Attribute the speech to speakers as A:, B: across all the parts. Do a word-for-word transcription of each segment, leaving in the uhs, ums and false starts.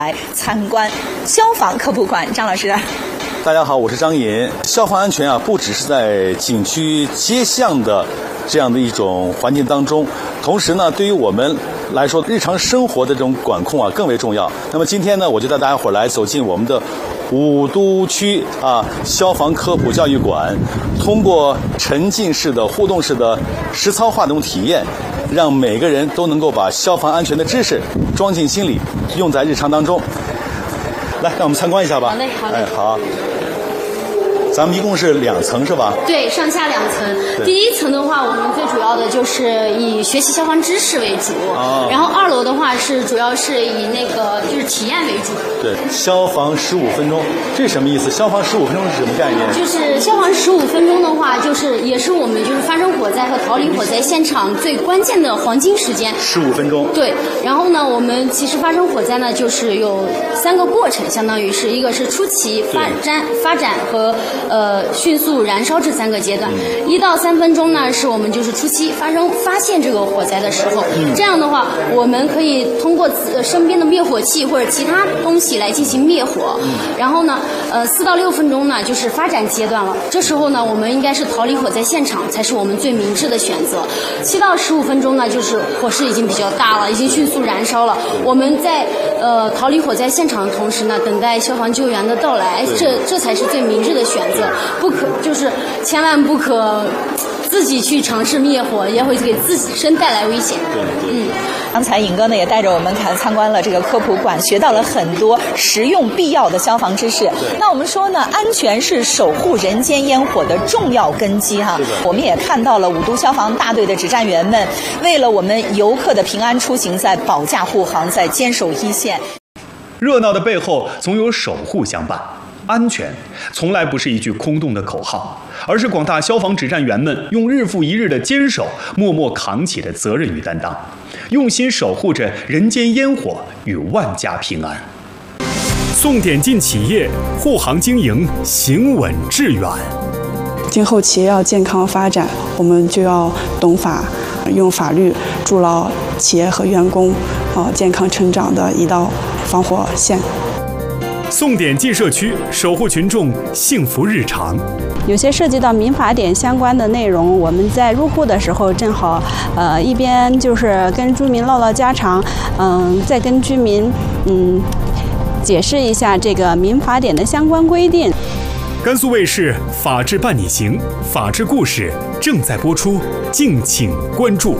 A: 来参观消防科普馆，张老师。
B: 大家好，我是张寅。消防安全啊，不只是在景区街巷的这样的一种环境当中，同时呢，对于我们来说，日常生活的这种管控啊更为重要。那么今天呢，我就带大家伙来走进我们的武都区啊消防科普教育馆，通过沉浸式的、互动式的、实操化的这种体验，让每个人都能够把消防安全的知识装进心里，用在日常当中。来，让我们参观一下吧。
C: 好嘞，好嘞。
B: 哎，好。咱们一共是两层是吧？
C: 对，上下两层。第一层的话，我们最主要的就是以学习消防知识为主，哦、然后二楼的话是主要是以那个就是体验为主。
B: 对，消防十五分钟，这是什么意思？消防十五分钟是什么概念？
C: 就是消防十五分钟的话，就是也是我们就是发生火灾和逃离火灾现场最关键的黄金时间。
B: 十五分钟。
C: 对，然后呢，我们其实发生火灾呢，就是有三个过程，相当于是一个是初期、发展、发展和。呃，迅速燃烧这三个阶段，一、嗯、到三分钟呢，是我们就是初期发生发现这个火灾的时候。嗯、这样的话，我们可以通过身边的灭火器或者其他东西来进行灭火。嗯、然后呢，呃，四到六分钟呢，就是发展阶段了。这时候呢，我们应该是逃离火灾现场才是我们最明智的选择。七到十五分钟呢，就是火势已经比较大了，已经迅速燃烧了。我们在呃逃离火灾现场的同时呢，等待消防救援的到来，这这才是最明智的选择。不可就是千万不可自己去尝试灭火，也会给自身带来危险。
B: 对对。
A: 嗯，刚才尹哥呢也带着我们看参观了这个科普馆，学到了很多实用必要的消防知识。那我们说呢，安全是守护人间烟火的重要根基哈。我们也看到了武都消防大队的指战员们，为了我们游客的平安出行，在保驾护航，在坚守一线。
D: 热闹的背后，总有守护相伴。安全从来不是一句空洞的口号，而是广大消防指战员们用日复一日的坚守，默默扛起的责任与担当，用心守护着人间烟火与万家平安。送点进企业，护航经营，行稳致远。
E: 今后企业要健康发展，我们就要懂法，用法律筑牢企业和员工啊健康成长的一道防火线。
D: 送点进社区，守护群众幸福日常。
F: 有些涉及到民法典相关的内容，我们在入户的时候正好，呃，一边就是跟居民唠唠家常，嗯、呃，再跟居民嗯解释一下这个民法典的相关规定。
D: 甘肃卫视《法治伴你行》法治故事正在播出，敬请关注。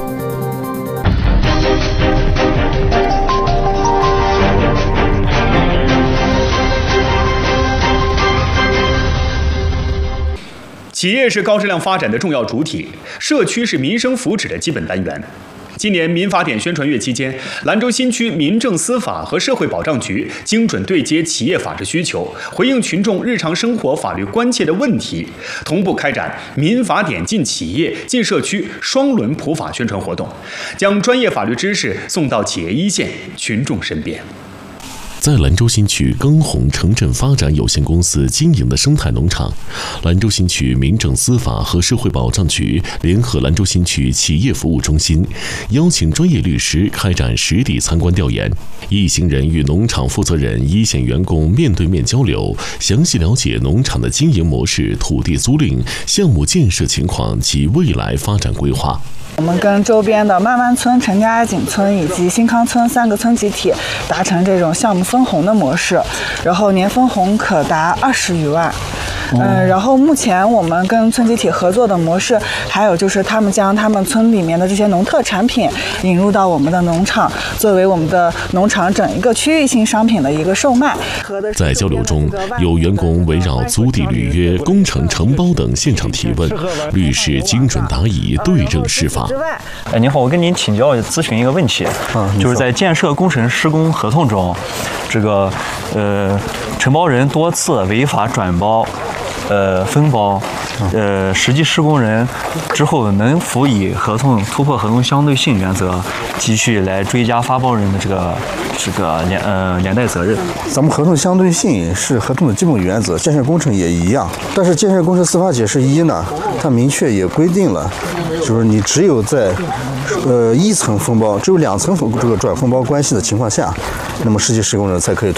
D: 企业是高质量发展的重要主体，社区是民生福祉的基本单元。今年民法典宣传月期间，兰州新区民政司法和社会保障局精准对接企业法治需求，回应群众日常生活法律关切的问题，同步开展民法典进企业、进社区双轮普法宣传活动，将专业法律知识送到企业一线、群众身边。
G: 在兰州新区耕弘城镇发展有限公司经营的生态农场，兰州新区民政司法和社会保障局联合兰州新区企业服务中心，邀请专业律师开展实地参观调研，一行人与农场负责人、一线员工面对面交流，详细了解农场的经营模式、土地租赁、项目建设情况及未来发展规划。
E: 我们跟周边的漫漫村、陈家井村以及新康村三个村集体达成这种项目分红的模式，然后年分红可达二十余万。嗯，然后目前我们跟村集体合作的模式，还有就是他们将他们村里面的这些农特产品引入到我们的农场，作为我们的农场整一个区域性商品的一个售卖。
G: 在交流中，有员工围绕租地履约、工程承包等现场提问，律师精准答疑，对症施法。
H: 哎，您好，我跟您请教咨询一个问题，嗯，就是在建设工程施工合同中，这个呃承包人多次违法转包。呃，分包，呃，实际施工人之后能否以合同突破合同相对性原则，继续来追加发包人的这个这个连呃连带责任？
I: 咱们合同相对性是合同的基本原则，建设工程也一样。但是建设工程司法解释一呢，它明确也规定了，就是你只有在呃一层分包，只有两层这个转分包关系的情况下，那么实际施工人才可以